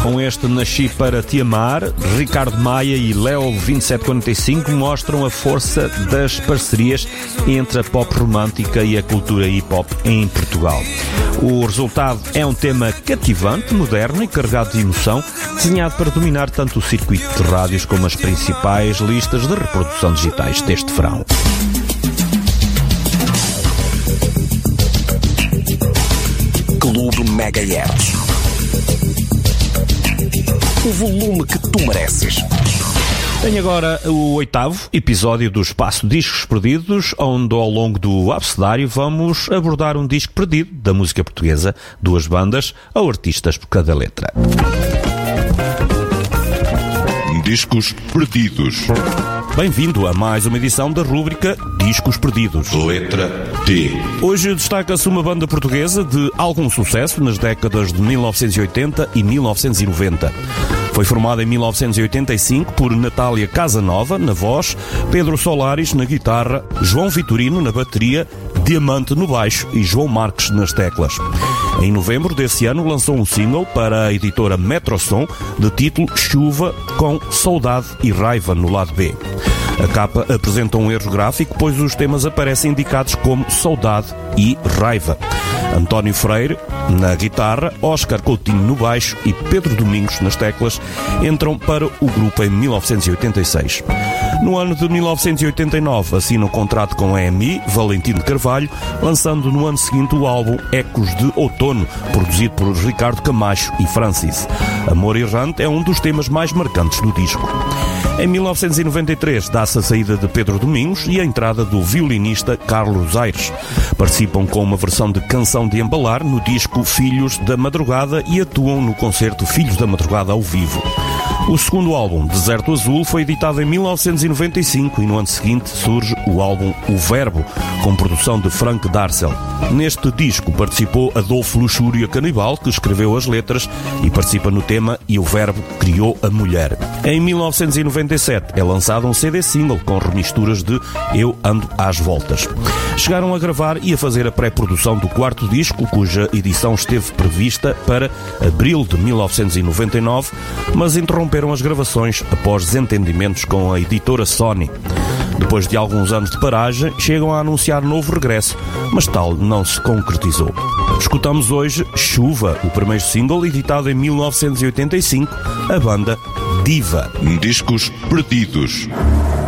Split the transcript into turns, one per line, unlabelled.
Com este Nasci para Te Amar, Ricardo Maia e Léo 2745 mostram a força das parcerias entre a pop romântica e a cultura hip-hop em Portugal. O resultado é um tema cativante, moderno e carregado de emoção, desenhado para dominar tanto o circuito de rádios como as principais listas de reprodução digitais deste verão.
Clube Megahertz. O volume que tu mereces.
Tenho agora o 8º episódio do Espaço Discos Perdidos, onde ao longo do abecedário vamos abordar um disco perdido da música portuguesa, 2 bandas ou artistas por cada letra.
Discos Perdidos.
Bem-vindo a mais uma edição da rúbrica Discos Perdidos.
Letra T.
Hoje destaca-se uma banda portuguesa de algum sucesso nas décadas de 1980 e 1990. Foi formada em 1985 por Natália Casanova, na voz, Pedro Solares na guitarra, João Vitorino na bateria, Diamante no baixo e João Marques nas teclas. Em novembro desse ano lançou um single para a editora Metrosom de título Chuva, com Saudade e Raiva no lado B. A capa apresenta um erro gráfico, pois os temas aparecem indicados como Saudade e Raiva. António Freire na guitarra, Óscar Coutinho no baixo e Pedro Domingos nas teclas entram para o grupo em 1986. No ano de 1989 assina um contrato com a EMI, Valentino Carvalho, lançando no ano seguinte o álbum Ecos de Outono, produzido por Ricardo Camacho e Francis. Amor Errante é um dos temas mais marcantes do disco. Em 1993 dá-se a saída de Pedro Domingos e a entrada do violinista Carlos Aires. Participam com uma versão de Canção de Embalar no disco Filhos da Madrugada e atuam no concerto Filhos da Madrugada ao vivo. O segundo álbum, Deserto Azul, foi editado em 1995 e no ano seguinte surge o álbum O Verbo, com produção de Frank Darcel. Neste disco participou Adolfo Luxúria Canibal, que escreveu as letras e participa no tema E o Verbo Criou a Mulher. Em 1997 é lançado um CD single com remisturas de Eu Ando às Voltas. Chegaram a gravar e a fazer a pré-produção do 4º disco, cuja edição esteve prevista para abril de 1999, mas interromperam as gravações após desentendimentos com a editora Sony. Depois de alguns anos de paragem, chegam a anunciar novo regresso, mas tal não se concretizou. Escutamos hoje Chuva, o primeiro single editado em 1985, a banda Diva.
Discos Perdidos.